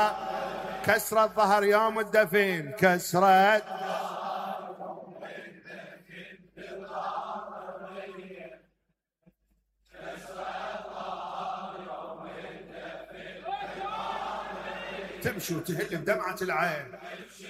كسرة ظهر يوم الدفين، كسرة تمشي وتهل بدمعة العين.